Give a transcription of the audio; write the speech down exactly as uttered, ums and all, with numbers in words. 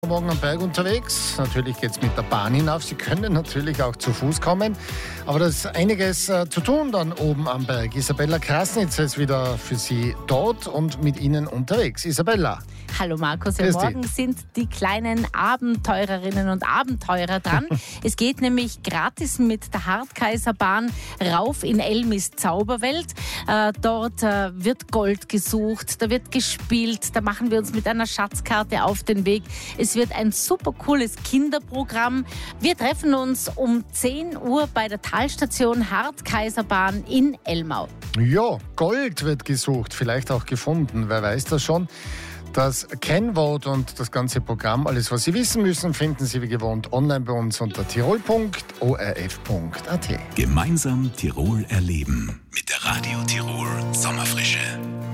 Morgen am Berg unterwegs. Natürlich geht es mit der Bahn hinauf. Sie können natürlich auch zu Fuß kommen. Aber da ist einiges äh, zu tun dann oben am Berg. Isabella Krasnitz ist wieder für Sie dort und mit Ihnen unterwegs. Isabella. Hallo Markus, ja, morgen sind die kleinen Abenteurerinnen und Abenteurer dran. Es geht nämlich gratis mit der Hartkaiserbahn rauf in Elmis Zauberwelt. Äh, dort äh, wird Gold gesucht, da wird gespielt, da machen wir uns mit einer Schatzkarte auf den Weg. Es wird ein super cooles Kinderprogramm. Wir treffen uns um zehn Uhr bei der Talstation Hartkaiserbahn in Elmau. Ja, Gold wird gesucht, vielleicht auch gefunden, wer weiß das schon. Das Kennwort und das ganze Programm, alles was Sie wissen müssen, finden Sie wie gewohnt online bei uns unter tirol punkt o r f punkt a t. Gemeinsam Tirol erleben mit der Radio Tirol Sommerfrische.